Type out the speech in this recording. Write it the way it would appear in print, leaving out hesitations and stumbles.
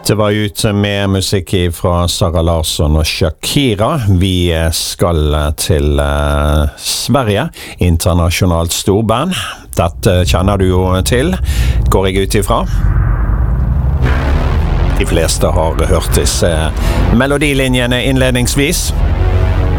Det var ut med musikk fra Sara Larsson og Shakira. Vi skal til Sverige, internasjonalt storband. Dette kjenner du jo til, går jeg ut ifra. De fleste har hørt disse melodilinjene innledningsvis.